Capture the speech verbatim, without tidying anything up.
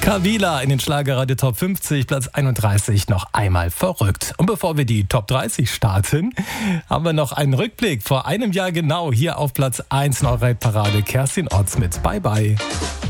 Kavila in den Schlagerradio Top fünfzig, Platz einunddreißig, noch einmal verrückt. Und bevor wir die Top dreißig starten, haben wir noch einen Rückblick. Vor einem Jahr genau hier auf Platz eins in eurer Parade Kerstin Otz mit Bye Bye.